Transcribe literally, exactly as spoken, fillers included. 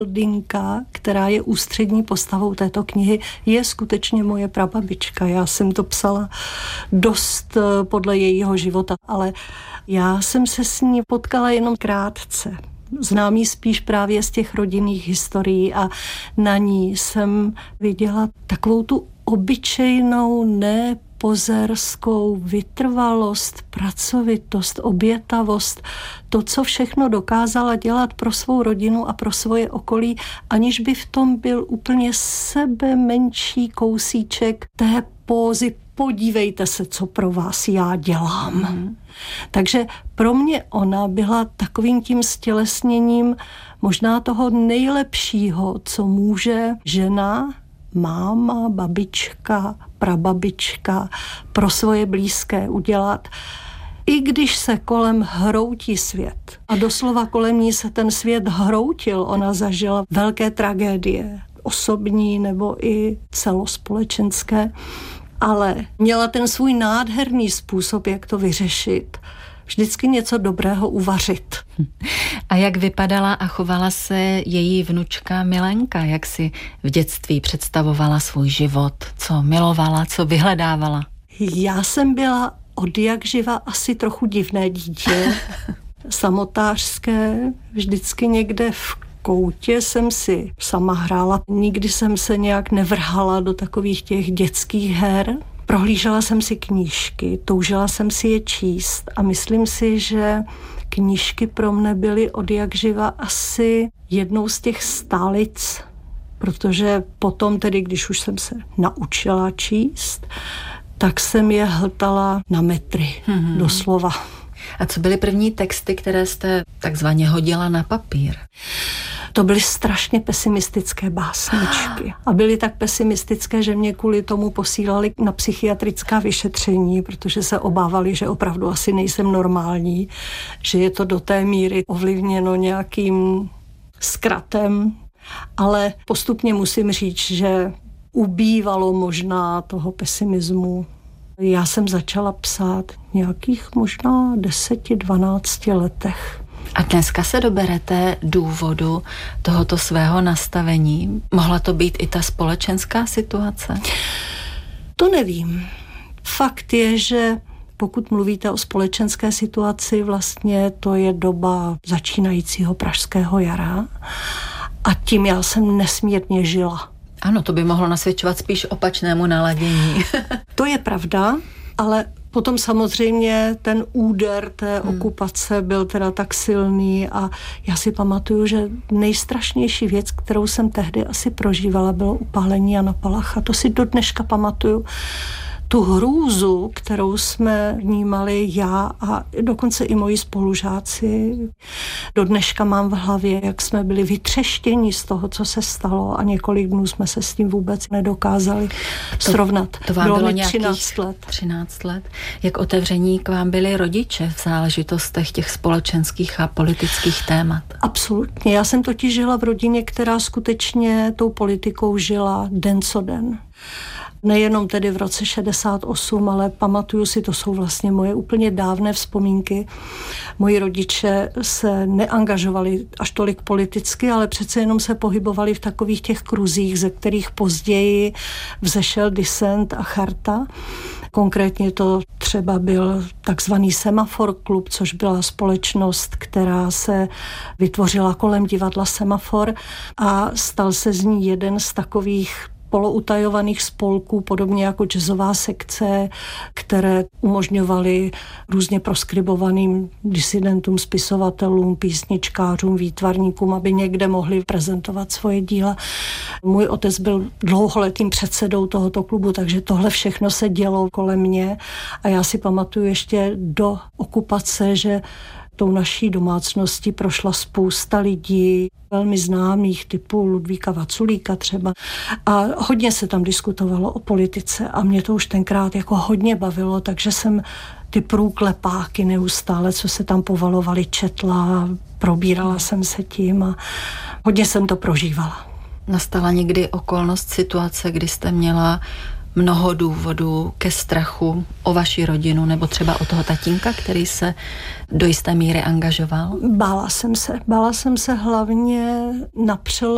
Dinka, která je ústřední postavou této knihy, je skutečně moje prababička. Já jsem to psala dost podle jejího života, ale já jsem se s ní potkala jenom krátce. Znám ji spíš právě z těch rodinných historií a na ní jsem viděla takovou tu obyčejnou, nepozerskou vytrvalost, pracovitost, obětavost, to, co všechno dokázala dělat pro svou rodinu a pro svoje okolí, aniž by v tom byl úplně sebe menší kousíček té pózy. Podívejte se, co pro vás já dělám. Mm. Takže pro mě ona byla takovým tím stělesněním možná toho nejlepšího, co může žena, máma, babička, prababička pro svoje blízké udělat. I když se kolem hroutí svět, a doslova kolem ní se ten svět hroutil, ona zažila velké tragédie, osobní nebo i celospolečenské, ale měla ten svůj nádherný způsob, jak to vyřešit. Vždycky něco dobrého uvařit. A jak vypadala a chovala se její vnučka Milenka? Jak si v dětství představovala svůj život? Co milovala, co vyhledávala? Já jsem byla od jak živa asi trochu divné dítě. Samotářské, vždycky někde v koutě jsem si sama hrála. Nikdy jsem se nějak nevrhala do takových těch dětských her. Prohlížela jsem si knížky, toužila jsem si je číst a myslím si, že knížky pro mne byly od jak živa asi jednou z těch stálic, protože potom tedy, když už jsem se naučila číst, tak jsem je hltala na metry, hmm. doslova. A co byly první texty, které jste takzvaně hodila na papír? To byly strašně pesimistické básničky. A byly tak pesimistické, že mě kvůli tomu posílali na psychiatrická vyšetření, protože se obávali, že opravdu asi nejsem normální, že je to do té míry ovlivněno nějakým zkratem. Ale postupně musím říct, že ubývalo možná toho pesimismu. Já jsem začala psát nějakých možná deseti, dvanácti letech. A dneska se doberete důvodu tohoto svého nastavení? Mohla to být i ta společenská situace? To nevím. Fakt je, že pokud mluvíte o společenské situaci, vlastně to je doba začínajícího pražského jara a tím já jsem nesmírně žila. Ano, to by mohlo nasvědčovat spíš opačnému naladění. To je pravda, ale potom samozřejmě ten úder té hmm. okupace byl teda tak silný a já si pamatuju, že nejstrašnější věc, kterou jsem tehdy asi prožívala, bylo upálení Jana Palacha. To si do dneška pamatuju. Tu hrůzu, kterou jsme vnímali já a dokonce i moji spolužáci. Do dneška mám v hlavě, jak jsme byli vytřeštěni z toho, co se stalo a několik dnů jsme se s tím vůbec nedokázali to, srovnat. To vám bylo, bylo mi nějakých třináct let. třináct let. Jak otevření k vám byli rodiče v záležitostech těch společenských a politických témat? Absolutně. Já jsem totiž žila v rodině, která skutečně tou politikou žila den co den. Nejenom tedy v roce šedesát osm, ale pamatuju si, to jsou vlastně moje úplně dávné vzpomínky. Moji rodiče se neangažovali až tolik politicky, ale přece jenom se pohybovali v takových těch kruzích, ze kterých později vzešel Dissent a Charta. Konkrétně to třeba byl takzvaný Semafor klub, což byla společnost, která se vytvořila kolem divadla Semafor a stal se z ní jeden z takových poloutajovaných spolků, podobně jako jazzová sekce, které umožňovaly různě proskribovaným disidentům, spisovatelům, písničkářům, výtvarníkům, aby někde mohli prezentovat svoje díla. Můj otec byl dlouholetým předsedou tohoto klubu, takže tohle všechno se dělo kolem mě a já si pamatuju ještě do okupace, že tou naší domácností prošla spousta lidí, velmi známých, typu Ludvíka Vaculíka třeba. A hodně se tam diskutovalo o politice a mě to už tenkrát jako hodně bavilo, takže jsem ty průklepáky neustále, co se tam povalovali, četla, probírala jsem se tím a hodně jsem to prožívala. Nastala někdy okolnost, situace, kdy jste měla mnoho důvodů ke strachu o vaši rodinu nebo třeba o toho tatínka, který se do jisté míry angažoval? Bála jsem se. Bála jsem se hlavně na přelomu